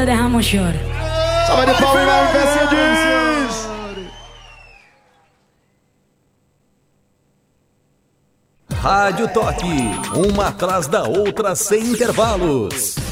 chorada derrama um choro. Salve de palmas, Mercedes! Rádio Toque, uma atrás da outra sem intervalos.